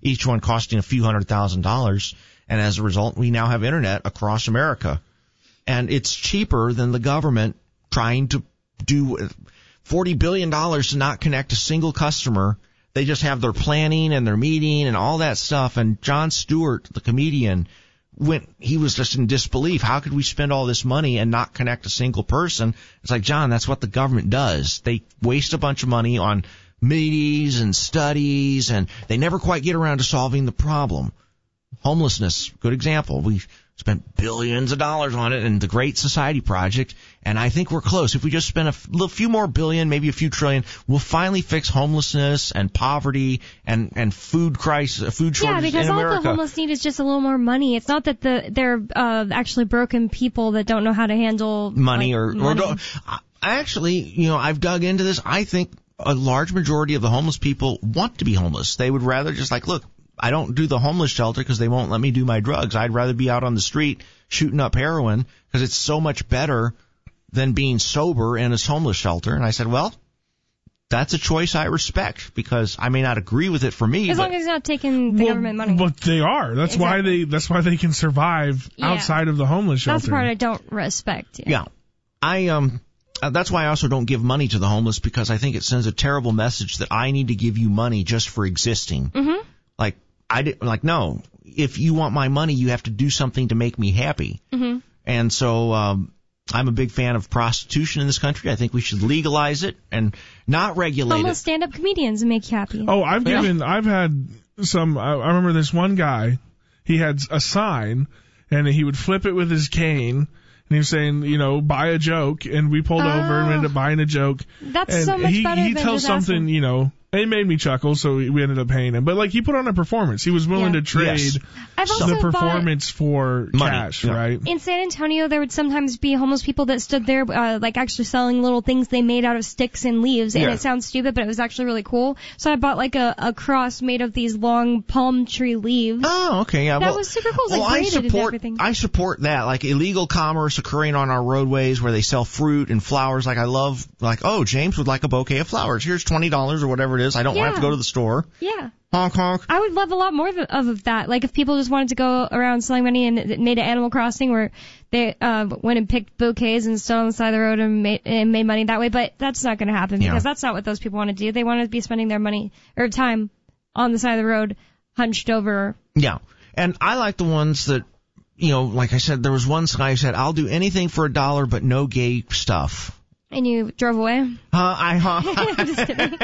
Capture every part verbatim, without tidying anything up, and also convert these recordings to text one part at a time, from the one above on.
each one costing a few hundred thousand dollars. And as a result, we now have internet across America. And it's cheaper than the government trying to do forty billion dollars to not connect a single customer. They just have their planning and their meeting and all that stuff. And Jon Stewart, the comedian, went, he was just in disbelief. How could we spend all this money and not connect a single person? It's like, John, that's what the government does. They waste a bunch of money on meetings and studies, and they never quite get around to solving the problem. Homelessness, good example. We spent billions of dollars on it in the Great Society Project, and I think we're close. If we just spend a little, few more billion, maybe a few trillion, we'll finally fix homelessness and poverty and, and food crisis, food shortages in America. Yeah, because all the homeless need is just a little more money. It's not that the they're uh, actually broken people that don't know how to handle money like, or, money. or don't. Actually, you know, I've dug into this. I think a large majority of the homeless people want to be homeless. They would rather just like, look, I don't do the homeless shelter because they won't let me do my drugs. I'd rather be out on the street shooting up heroin because it's so much better than being sober in a homeless shelter. And I said, well, that's a choice I respect because I may not agree with it for me. As but, long as you're not taking the well, government money. But they are. That's exactly. why they. That's why they can survive yeah. outside of the homeless shelter. That's the part I don't respect. Yeah. yeah. I um. Uh, that's why I also don't give money to the homeless because I think it sends a terrible message that I need to give you money just for existing. Mm-hmm. Like I did, like no. If you want my money, you have to do something to make me happy. Mm-hmm. And so um, I'm a big fan of prostitution in this country. I think we should legalize it and not regulate Homeless it. stand-up comedians make you happy. Oh, I've Yeah. given. I've had some. I, I remember this one guy. He had a sign, and he would flip it with his cane. And he was saying, you know, buy a joke, and we pulled Oh. over and ended up buying a joke. That's and so much he, better he than tells just something, asking. you know, it made me chuckle, so we ended up paying him. But like he put on a performance. He was willing Yeah. to trade Yes. I've also the bought- performance for Money, cash, yeah. right? In San Antonio, there would sometimes be homeless people that stood there, uh, like actually selling little things they made out of sticks and leaves. And Yeah. it sounds stupid, but it was actually really cool. So I bought like a, a cross made of these long palm tree leaves. Oh, okay, yeah. That well, was super cool. It was, well, like, I braided and support everything. I support that, like illegal commerce occurring on our roadways where they sell fruit and flowers. Like I love, like, oh, James would like a bouquet of flowers. Here's twenty dollars or whatever it is. I don't Yeah. have to go to the store. Yeah. Honk honk. I would love a lot more of, of that. Like if people just wanted to go around selling money and it made an Animal Crossing where they uh, went and picked bouquets and stood on the side of the road and made, and made money that way. But that's not going to happen because Yeah. that's not what those people want to do. They want to be spending their money or time on the side of the road, hunched over. Yeah, and I like the ones that, you know, like I said, there was one guy who said, "I'll do anything for a dollar, but no gay stuff." And you drove away? Huh? I huh? I'm just kidding.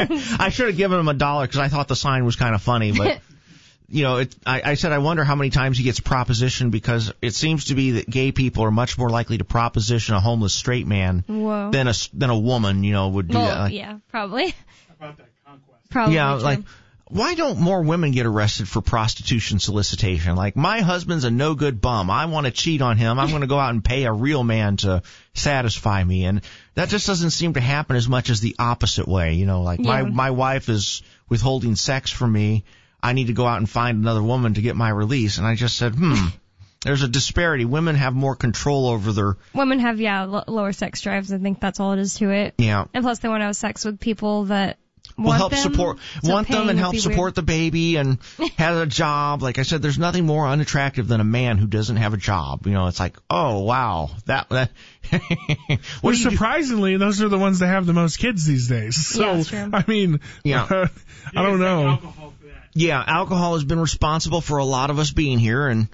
I should have given him a dollar because I thought the sign was kind of funny, but. You know, it, I, I said I wonder how many times he gets propositioned because it seems to be that gay people are much more likely to proposition a homeless straight man Whoa. than a than a woman. You know, would do Well, that. Like, yeah, probably. About that conquest. Probably. yeah, true. like why don't more women get arrested for prostitution solicitation? Like my husband's a no good bum. I want to cheat on him. I'm going to go out and pay a real man to satisfy me, and that just doesn't seem to happen as much as the opposite way. You know, like my Yeah. my wife is withholding sex from me. I need to go out and find another woman to get my release. And I just said, hmm, there's a disparity. Women have more control over their, Women have, yeah, l- lower sex drives. I think that's all it is to it. yeah, And plus they want to have sex with people that will want help them. support, So want them paying and would help be support weird. the baby and have a job. Like I said, there's nothing more unattractive than a man who doesn't have a job. You know, it's like, oh, wow, that, that, Well, what do you do? surprisingly, those are the ones that have the most kids these days. So, Yeah, that's true. I mean, Yeah. I don't know. Alcohol for that. Yeah, alcohol has been responsible for a lot of us being here, and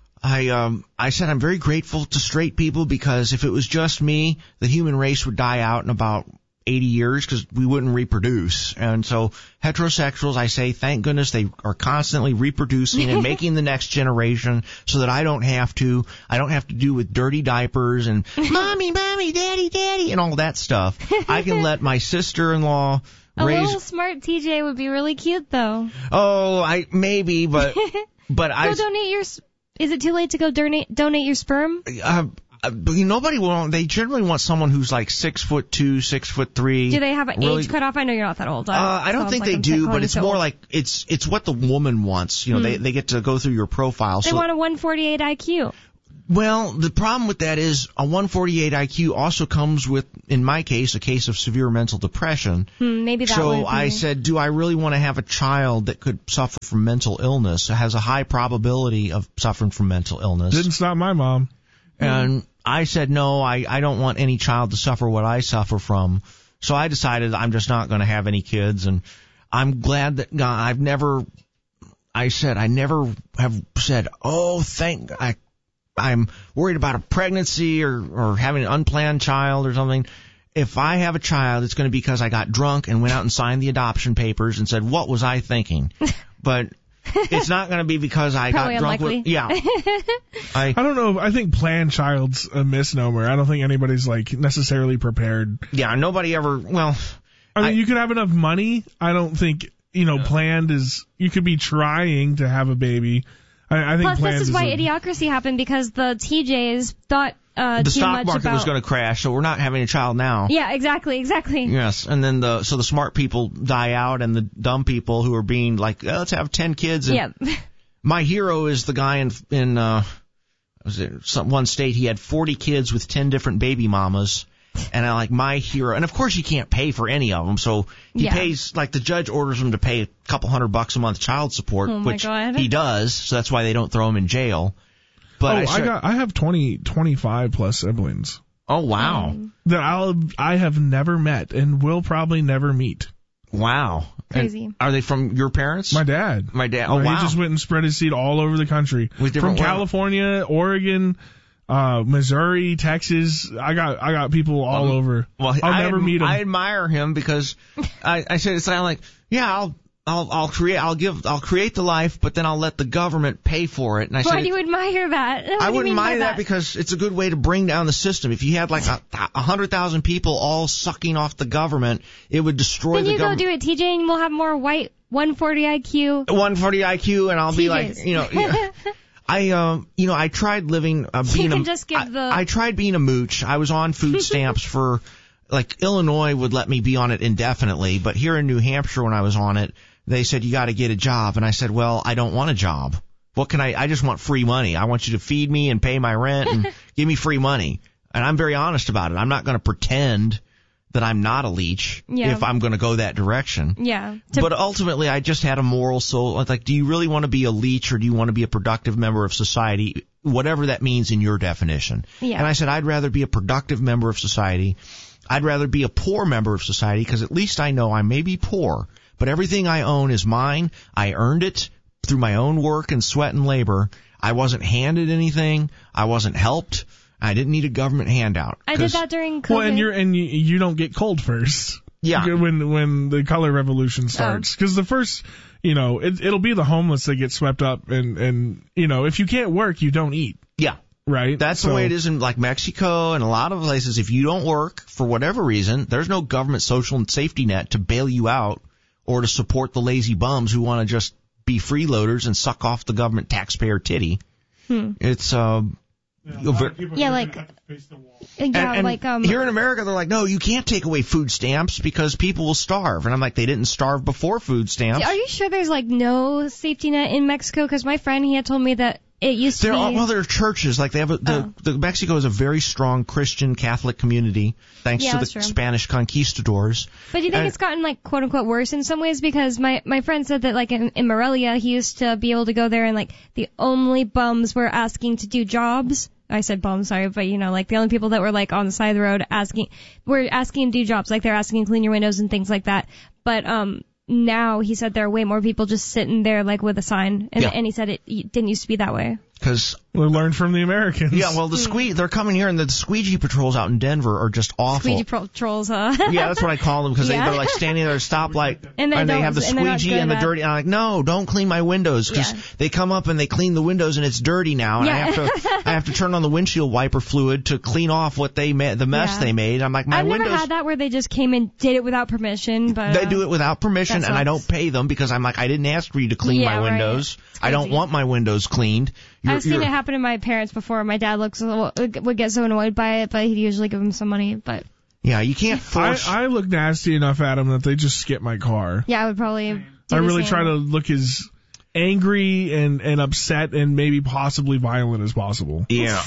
I um I said I'm very grateful to straight people because if it was just me, the human race would die out in about eighty years because we wouldn't reproduce. And so heterosexuals, I say, thank goodness they are constantly reproducing and making the next generation so that I don't have to. I don't have to do with dirty diapers and mommy, mommy, daddy, daddy, and all that stuff. I can let my sister-in-law A raise. little smart T J would be really cute, though. Oh, I maybe, but but I. Go donate your. s- Is it too late to go donate donate your sperm? Uh, uh, but nobody will. They generally want someone who's like six foot two, six foot three. Do they have an really, age cutoff? I know you're not that old. Uh, I don't sounds think like they I'm do, calling but you it's so more old. like it's it's what the woman wants. You know, they they get to go through your profile. They so want a one forty-eight I Q. Well, the problem with that is a one forty-eight I Q also comes with, in my case, a case of severe mental depression. Hmm, maybe that so would be. I said, do I really want to have a child that could suffer from mental illness, has a high probability of suffering from mental illness? Didn't stop my mom. And I said, no, I, I don't want any child to suffer what I suffer from. So I decided I'm just not going to have any kids. And I'm glad that God, I've never, I said, I never have said, oh, thank, I, I'm worried about a pregnancy or, or having an unplanned child or something. If I have a child, it's going to be because I got drunk and went out and signed the adoption papers and said, what was I thinking? But it's not going to be because I Probably got drunk unlikely. with, yeah. I, I don't know. I think planned child's a misnomer. I don't think anybody's like necessarily prepared. yeah, nobody ever, well, I mean, I- you could have enough money. I don't think, you know, planned is, you could be trying to have a baby. I, I think Plus, planned this is why a, idiocracy happened because the T Js thought uh, the too stock much market about. was going to crash, so we're not having a child now. Yeah, exactly, exactly. Yes, and then the so the smart people die out, and the dumb people who are being like, oh, let's have ten kids. And Yeah. my hero is the guy in in uh, was it some one state? He had forty kids with ten different baby mamas, and I like my hero. And of course, he can't pay for any of them, so he Yeah. pays like the judge orders him to pay a couple hundred bucks a month child support, Oh my which God. he does. So that's why they don't throw him in jail. But oh, I, I, said, got, I have twenty, twenty-five plus siblings oh wow, that I'll, I have never met and will probably never meet. wow, Crazy. And are they from your parents? My dad. My dad. Oh He wow. just went and spread his seed all over the country. With From different women. California, Oregon, uh, Missouri, Texas. I got, I got people all Well, over. Well, I'll I never adm- meet him. I admire him because I, I said it's kind of like, yeah, I'll, I'll, I'll create, I'll give, I'll create the life, but then I'll let the government pay for it. And I Why said, do you admire that? What do I you wouldn't mean by mind that because it's a good way to bring down the system. If you had like a, a hundred thousand people all sucking off the government, it would destroy Then the you go government. do it, T J, and we'll have more white one forty I Q. one forty I Q, and I'll be like, T Js. you know, yeah. I, um, you know, I tried living, uh, being can a, just give I, the- I tried being a mooch. I was on food stamps for, like, Illinois would let me be on it indefinitely, but here in New Hampshire when I was on it, they said, you gotta get a job. And I said, well, I don't want a job. What can I, I just want free money. I want you to feed me and pay my rent and give me free money. And I'm very honest about it. I'm not gonna pretend that I'm not a leech Yeah. if I'm gonna go that direction. Yeah. To- But ultimately, I just had a moral soul. It's like, do you really want to be a leech or do you want to be a productive member of society? Whatever that means in your definition. Yeah. And I said, I'd rather be a productive member of society. I'd rather be a poor member of society because at least I know I may be poor, but everything I own is mine. I earned it through my own work and sweat and labor. I wasn't handed anything. I wasn't helped. I didn't need a government handout. I did 'Cause- that during COVID. Well, and you're and you, you don't get cold first. Yeah. When when the color revolution starts, because the first, you know, it, it'll be the homeless that get swept up, and and you know, if you can't work, you don't eat, Yeah. right? That's So- the way it is in like Mexico and a lot of places. If you don't work for whatever reason, there's no government social and safety net to bail you out or to support the lazy bums who want to just be freeloaders and suck off the government taxpayer titty. Hmm. It's uh, Yeah, like- yeah, and, and like um. here in America, they're like, no, you can't take away food stamps because people will starve. And I'm like, they didn't starve before food stamps. Are you sure there's like no safety net in Mexico? Because my friend, he had told me that it used to There be. are, well, there are churches. Like they have a, the, Oh. the Mexico is a very strong Christian Catholic community, thanks Yeah, to the that's true. Spanish conquistadors. But do you think and- it's gotten like quote unquote worse in some ways? Because my my friend said that like in, in Morelia, he used to be able to go there and like the only bums were asking to do jobs. I said bums, sorry, but you know, like the only people that were like on the side of the road asking were asking to do jobs, like they're asking to clean your windows and things like that. But um now he said there are way more people just sitting there like with a sign, and Yeah. and he said it didn't used to be that way. Because We learned from the Americans. yeah, well, the squee they're coming here, and the squeegee patrols out in Denver are just awful. Squeegee pro- trolls, huh? Yeah, that's what I call them because Yeah. they, they're like standing there at a stoplight And they they don't- have the and they're not squeegee good and the at- dirty. And I'm like, no, don't clean my windows because Yeah. they come up and they clean the windows and it's dirty now, and Yeah. I have to I have to turn on the windshield wiper fluid to clean off what they made, the mess Yeah. they made. I'm like, my I've windows. never had that where they just came and did it without permission, but They uh, do it without permission, that and I sucks. don't pay them because I'm like, I didn't ask for you to clean Yeah, my right. windows. It's I don't crazy. want my windows cleaned. You're, I've seen you're, it happen to my parents before. My dad looks would get so annoyed by it, but he'd usually give him some money. But Yeah, you can't I, force. I look nasty enough at them that they just skip my car. yeah, I would probably. Do I the really same. try to look as angry and, and upset and maybe possibly violent as possible. Yeah.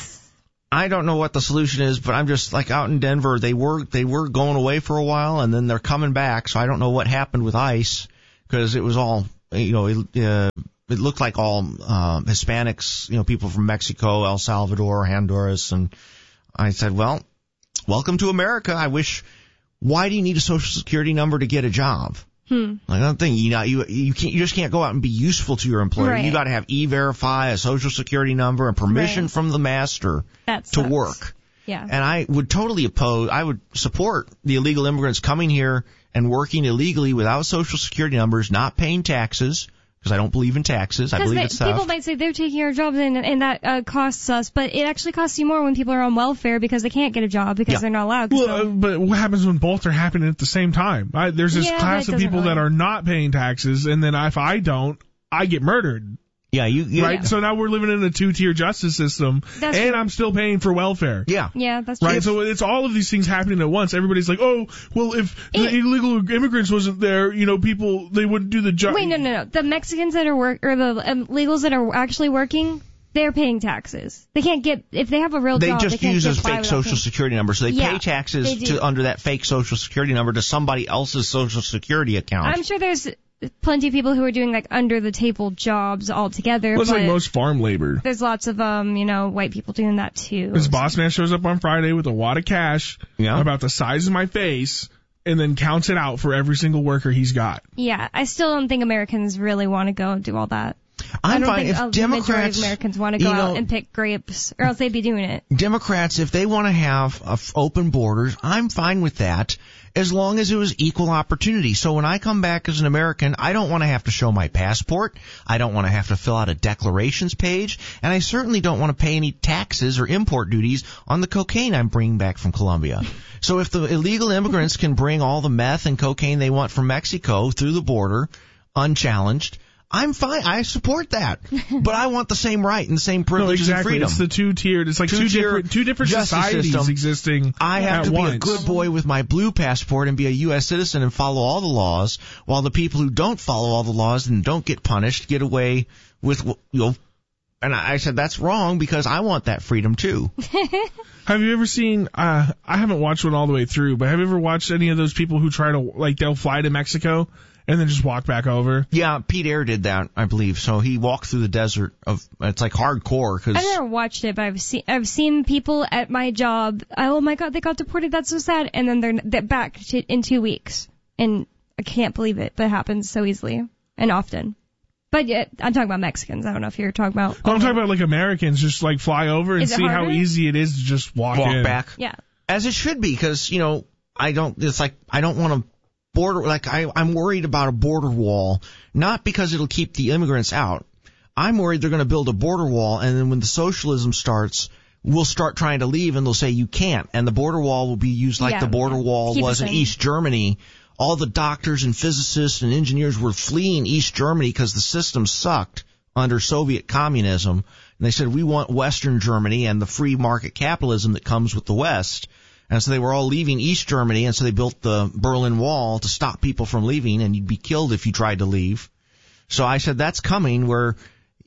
I don't know what the solution is, but I'm just like out in Denver. They were they were going away for a while, and then they're coming back. So I don't know what happened with ICE, because it was all, you know, it, uh, it looked like all um, Hispanics, you know, people from Mexico, El Salvador, Honduras, and I said, well, welcome to America. I wish. Why do you need a social security number to get a job? Hmm. I don't think you know you you can't you just can't go out and be useful to your employer. Right. You got to have E-Verify, a social security number, and permission right. from the master that to sucks. work. Yeah. And I would totally oppose. I would support the illegal immigrants coming here and working illegally without social security numbers, not paying taxes. Because I don't believe in taxes. I believe they, it's theft. People might say they're taking our jobs and, and that uh, costs us, but it actually costs you more when people are on welfare because they can't get a job because Yeah. they're not allowed. Well, So. uh, but what happens when both are happening at the same time? I, there's this Yeah, class but it of people doesn't that really- are not paying taxes, and then if I don't, I get murdered. Yeah, you. you Right? So now we're living in a two-tier justice system, That's and true. I'm still paying for welfare. Yeah. Yeah, that's true. Right, so it's all of these things happening at once. Everybody's like, oh, well, if the It- illegal immigrants wasn't there, you know, people, they wouldn't do the job. Wait, no, no, no. The Mexicans that are work or the um, illegals that are actually working, they're paying taxes. They can't get if they have a real They job. just they can't use get a by fake without social paying. security number, so they Yeah, pay taxes they do. to under that fake social security number to somebody else's social security account. I'm sure there's plenty of people who are doing like under the table jobs altogether. Well, it's but like most farm labor. there's lots of um, you know, white people doing that too. This boss man shows up on Friday with a wad of cash Yeah. about the size of my face and then counts it out for every single worker he's got. Yeah, I still don't think Americans really want to go and do all that. I I'm don't fine think if a majority of Democrats, Americans want to go you know, out and pick grapes, or else they'd be doing it. Democrats, if they want to have uh, f- open borders, I'm fine with that, as long as it was equal opportunity. So when I come back as an American, I don't want to have to show my passport. I don't want to have to fill out a declarations page, and I certainly don't want to pay any taxes or import duties on the cocaine I'm bringing back from Colombia. So if the illegal immigrants can bring all the meth and cocaine they want from Mexico through the border unchallenged, I'm fine. I support that. But I want the same right and the same No, privileges exactly. and freedom. It's the two-tiered. It's like two Two-tier different, two different justice societies system. existing I have at to once. be a good boy with my blue passport and be a U S citizen and follow all the laws, while the people who don't follow all the laws and don't get punished get away with, you know. And I I said that's wrong because I want that freedom too. Have you ever seen, uh, I haven't watched one all the way through, but have you ever watched any of those people who try to, like, they'll fly to Mexico and then just walk back over? Yeah, Pete Eyre did that, I believe. So he walked through the desert of, it's like hardcore because. I've never watched it, but I've seen I've seen people at my job. Oh my God, they got deported. That's so sad. And then they're, they're back to, in two weeks, and I can't believe it. But it happens so easily and often. But yeah, I'm talking about Mexicans. I don't know if you're talking about. No, I'm talking about like Americans just like fly over and Is it see how harder? easy it is to just walk, walk in. back. Yeah. As it should be, because, you know, I don't, it's like, I don't want to border, like, I, I'm worried about a border wall, not because it'll keep the immigrants out. I'm worried they're going to build a border wall, and then when the socialism starts, we'll start trying to leave, and they'll say you can't, and the border wall will be used like Yeah, the border yeah. wall Keep was us in in. East Germany. All the doctors and physicists and engineers were fleeing East Germany because the system sucked under Soviet communism. And they said, we want Western Germany and the free market capitalism that comes with the West. And so they were all leaving East Germany, and so they built the Berlin Wall to stop people from leaving, and you'd be killed if you tried to leave. So I said, that's coming, where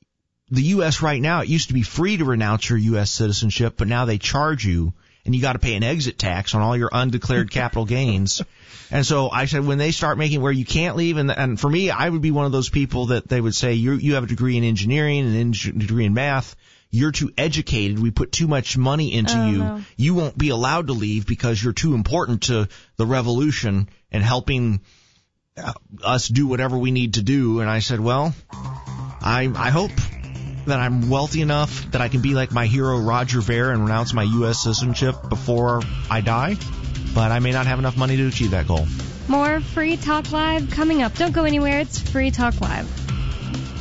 the U S right now, it used to be free to renounce your U S citizenship, but now they charge you, and you got to pay an exit tax on all your undeclared capital gains. And so I said, when they start making where you can't leave, and, and for me, I would be one of those people that they would say, you you have a degree in engineering and a degree in math. You're too educated. We put too much money into Oh, you. no. You won't be allowed to leave because you're too important to the revolution and helping uh, us do whatever we need to do. And I said, well, I I hope that I'm wealthy enough that I can be like my hero Roger Ver and renounce my U S citizenship before I die. But I may not have enough money to achieve that goal. More Free Talk Live coming up. Don't go anywhere. It's Free Talk Live.